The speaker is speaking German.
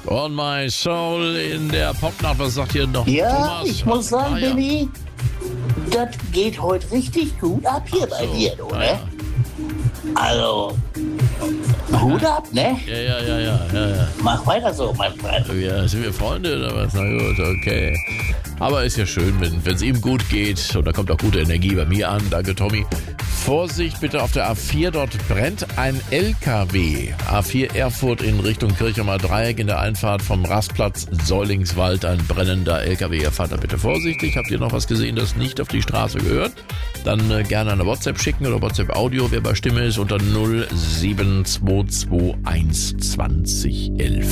On My Soul in der Popnacht. Was sagt ihr noch, Ja, Thomas? ich muss sagen, ja. Benni, das geht heute richtig gut ab hier bei dir, du, Ah, ne? ja. Also, Hut ab, ne? Ja. Mach weiter so, mein Freund. Ja, sind wir Freunde oder was? Na gut, okay. Aber ist ja schön, wenn es ihm gut geht. Und da kommt auch gute Energie bei mir an. Danke, Tommy. Vorsicht bitte auf der A4, dort brennt ein LKW. A4 Erfurt in Richtung Kirchheimer Dreieck in der Einfahrt vom Rastplatz Säulingswald. Ein brennender LKW. Ihr fahrt da bitte vorsichtig. Habt ihr noch was gesehen, das nicht auf die Straße gehört? Dann gerne eine WhatsApp schicken oder WhatsApp-Audio, wer bei Stimme ist, unter 07221 2011.